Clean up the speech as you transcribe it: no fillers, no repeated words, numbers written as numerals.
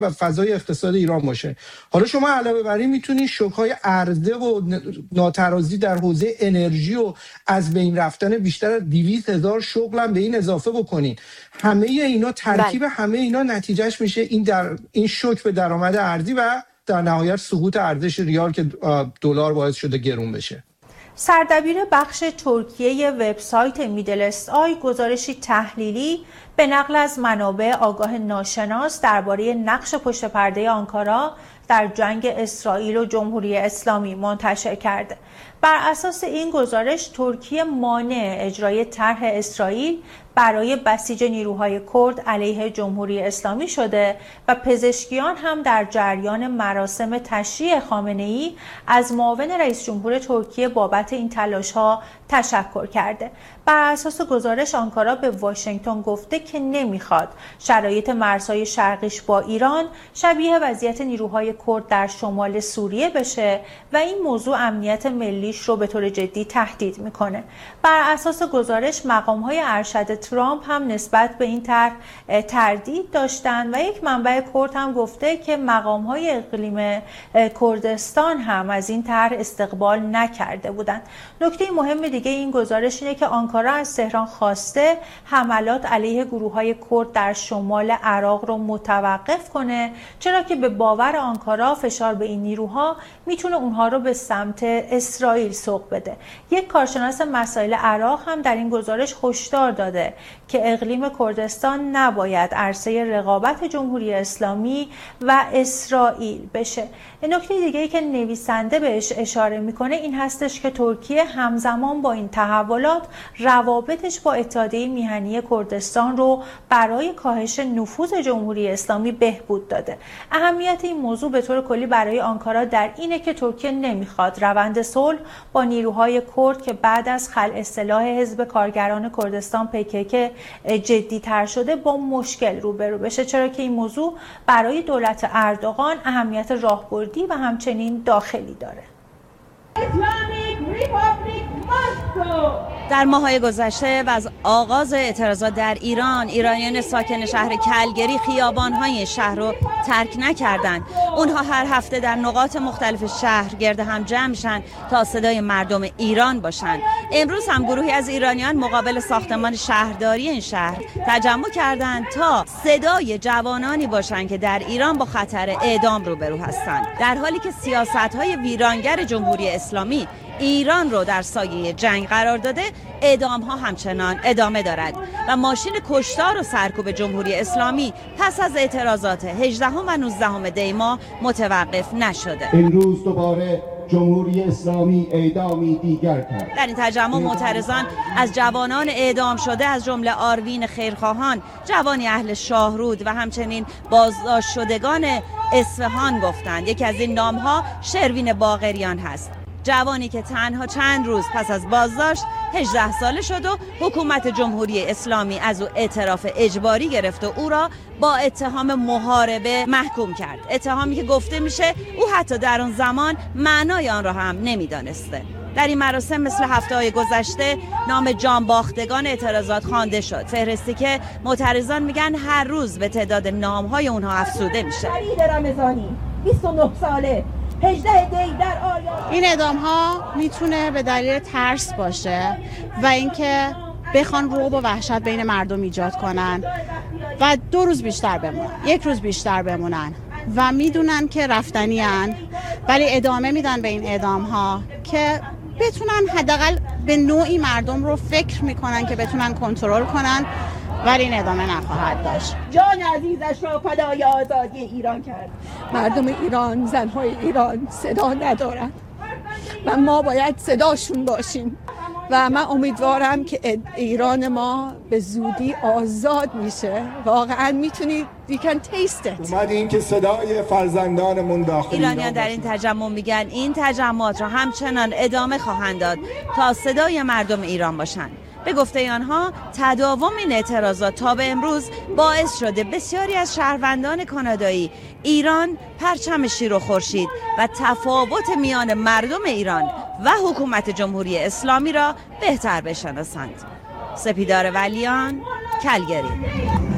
و فضای اقتصاد ایران باشه. حالا شما علاوه بر این میتونید شوک‌های عرضه و ناترازی در حوزه انرژی و از بین رفتن بیشتر از 200,000 شغل هم به این اضافه بکنید. همه اینا ترکیب همه اینا نتیجهش میشه این شوک به درآمد ارزی و در نهایت سقوط ارزش ریال که دلار باعث شده گرون بشه. سردبیر بخش ترکیه وبسایت میدل است آی گزارشی تحلیلی به نقل از منابع آگاه ناشناس درباره نقش پشت پرده آنکارا در جنگ اسرائیل و جمهوری اسلامی منتشر کرده. بر اساس این گزارش ترکیه مانع اجرای طرح اسرائیل برای بسیج نیروهای کرد علیه جمهوری اسلامی شده و پزشکیان هم در جریان مراسم تشییع خامنه‌ای از معاون رئیس جمهور ترکیه بابت این تلاش‌ها تشکر کرده. بر اساس گزارش آنکارا به واشنگتن گفته که نمیخواد شرایط مرزهای شرقیش با ایران شبیه وضعیت نیروهای کرد در شمال سوریه بشه و این موضوع امنیت ملیش رو به طور جدی تهدید میکنه. بر اساس گزارش مقام‌های ارشد ترامپ هم نسبت به این طرح تردید داشتن و یک منبع کرد هم گفته که مقام‌های اقلیم کردستان هم از این طرح استقبال نکرده بودند. نکته مهم دیگه این گزارش اینه که آنکارا از تهران خواسته حملات علیه گروه‌های کرد در شمال عراق رو متوقف کنه، چرا که به باور آنکارا فشار به این نیروها میتونه اونها رو به سمت اسرائیل سوق بده. یک کارشناس مسائل عراق هم در این گزارش هشدار داده که اقلیم کردستان نباید عرصه رقابت جمهوری اسلامی و اسرائیل بشه. نکته دیگه‌ای که نویسنده بهش اشاره میکنه این هستش که ترکیه همزمان با این تحولات روابطش با اتحادیه میهنی کردستان رو برای کاهش نفوذ جمهوری اسلامی بهبود داده. اهمیت این موضوع به طور کلی برای آنکارا در اینه که ترکیه نمیخواد روند صلح با نیروهای کرد که بعد از خلع سلاح حزب کارگران کردستان PKK جدی‌تر شده با مشکل روبرو بشه، چرا که این موضوع برای دولت اردوغان اهمیت راهبردی و همچنین داخلی داره. در ماه‌های گذشته و از آغاز اعتراضات در ایران، ایرانیان ساکن شهر کلگری خیابان‌های شهر رو ترک نکردند. اونها هر هفته در نقاط مختلف شهر گرد هم جمع میشن تا صدای مردم ایران باشن. امروز هم گروهی از ایرانیان مقابل ساختمان شهرداری این شهر تجمع کردند تا صدای جوانانی باشن که در ایران با خطر اعدام روبرو هستند، در حالی که سیاست‌های ویرانگر جمهوری اسلامی ایران رو در سایه جنگ قرار داده. اعدام ها همچنان ادامه دارد و ماشین کشتار و سرکوب جمهوری اسلامی پس از اعتراضات 18 و 19 دی ماه متوقف نشده. امروز دوباره جمهوری اسلامی اعدامی دیگر کرد. در این تجمع معترضان از جوانان اعدام شده از جمله آروین خیرخواهان، جوانی اهل شاهرود و همچنین بازداشت شدگان اصفهان گفتند. یکی از این نام‌ها شروین باقریان هست، جوانی که تنها چند روز پس از بازداشت 18 ساله شد و حکومت جمهوری اسلامی از او اعتراف اجباری گرفت و او را با اتهام محاربه محکوم کرد. اتهامی که گفته میشه او حتی در آن زمان معنای آن را هم نمیدانسته. در این مراسم مثل هفته‌های گذشته نام جانباختگان اعتراضات خوانده شد، فهرستی که معترضان میگن هر روز به تعداد نام‌های اونها افزوده میشه. فرید رمضانی 29 ساله 18 دی در آریان. این اعدام ها میتونه به دلیل ترس باشه و اینکه بخوان رعب و وحشت بین مردم ایجاد کنن و 2 روز بیشتر بمونن، 1 روز بیشتر بمونن و میدونن که رفتنی ان، ولی ادامه میدن به این اعدام ها که بتونن حداقل به نوعی مردم رو فکر میکنن که بتونن کنترل کنن، ولی این ادامه نخواهد داشت. جان عزیزش را فدای آزادی ایران کرد. مردم ایران، زنهای ایران صدا ندارن و ما باید صداشون باشیم و من امیدوارم که ایران ما به زودی آزاد میشه. واقعا میتونید you can taste it. اومدیم که صدای فرزندانمون داخل ایرانیان در این تجمع میگن این تجمعات را همچنان ادامه خواهند داد تا صدای مردم ایران باشند. به گفته آنها تداوم این اعتراضات تا به امروز باعث شده بسیاری از شهروندان کانادایی ایران پرچم شیر و خورشید و تفاوت میان مردم ایران و حکومت جمهوری اسلامی را بهتر بشناسند. سپیدار ولیان، کلگری.